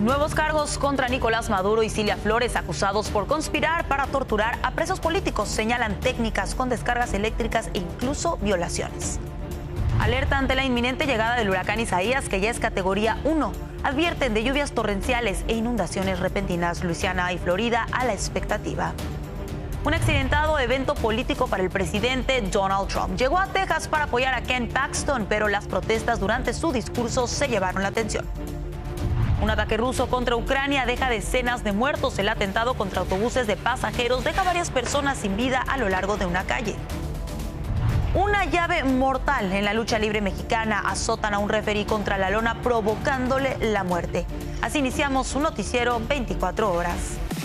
Nuevos cargos contra Nicolás Maduro y Cilia Flores, acusados por conspirar para torturar a presos políticos. Señalan técnicas con descargas eléctricas e incluso violaciones. Alerta ante la inminente llegada del huracán Isaías, que ya es categoría 1. Advierten de lluvias torrenciales e inundaciones repentinas. Luisiana y Florida a la expectativa. Un accidentado evento político para el presidente Donald Trump. Llegó a Texas para apoyar a Ken Paxton, pero las protestas durante su discurso se llevaron la atención. Un ataque ruso contra Ucrania deja decenas de muertos. El atentado contra autobuses de pasajeros deja varias personas sin vida a lo largo de una calle. Una llave mortal en la lucha libre mexicana. Azotan a un referí contra la lona provocándole la muerte. Así iniciamos un noticiero 24 horas.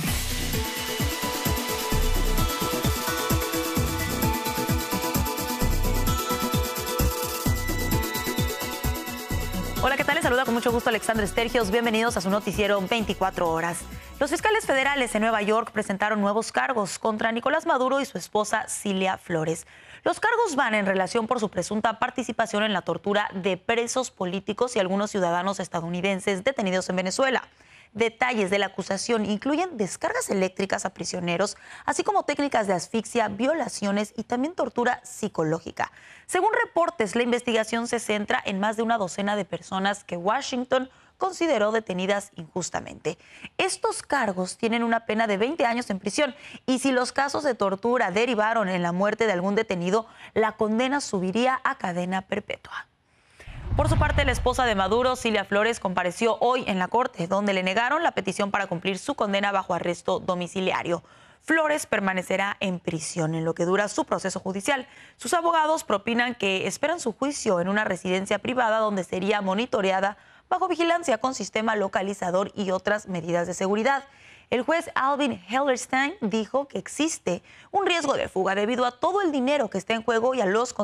Hola, ¿qué tal? Les saluda con mucho gusto Alexandra Estergios. Bienvenidos a su noticiero 24 horas. Los fiscales federales en Nueva York presentaron nuevos cargos contra Nicolás Maduro y su esposa Cilia Flores. Los cargos van en relación por su presunta participación en la tortura de presos políticos y algunos ciudadanos estadounidenses detenidos en Venezuela. Detalles de la acusación incluyen descargas eléctricas a prisioneros, así como técnicas de asfixia, violaciones y también tortura psicológica. Según reportes, la investigación se centra en más de una docena de personas que Washington consideró detenidas injustamente. Estos cargos tienen una pena de 20 años en prisión y si los casos de tortura derivaron en la muerte de algún detenido, la condena subiría a cadena perpetua. Por su parte, la esposa de Maduro, Cilia Flores, compareció hoy en la corte, donde le negaron la petición para cumplir su condena bajo arresto domiciliario. Flores permanecerá en prisión en lo que dura su proceso judicial. Sus abogados propinan que esperan su juicio en una residencia privada donde sería monitoreada bajo vigilancia con sistema localizador y otras medidas de seguridad. El juez Alvin Hellerstein dijo que existe un riesgo de fuga debido a todo el dinero que está en juego y a los